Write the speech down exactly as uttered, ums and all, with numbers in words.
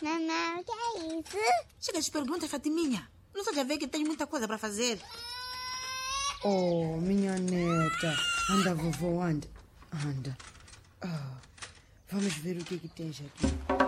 Mamãe, o que é isso? Chega de perguntas, Fatiminha. Não estás a ver que tens muita coisa para fazer? Oh, minha neta. Anda, vovô, anda. Anda. Oh, vamos ver o que é que tens aqui.